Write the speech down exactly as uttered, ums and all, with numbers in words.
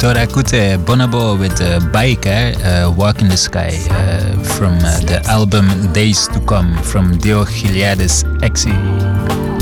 Tora Kute Bonobo with uh, Biker, uh, Walk in the Sky, uh, from uh, the album Days to Come from Dio Giliades Exi.